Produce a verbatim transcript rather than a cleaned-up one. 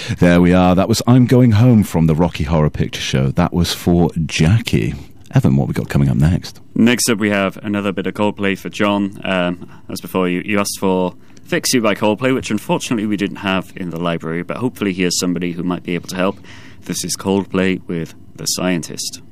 There we are. That was I'm Going Home from the Rocky Horror Picture Show. That was for Jackie. Evan, what we got coming up next? Next up, we have another bit of Coldplay for John. Um, as before, you, you asked for Fix You by Coldplay, which unfortunately we didn't have in the library, but hopefully he has somebody who might be able to help. This is Coldplay with The Scientist.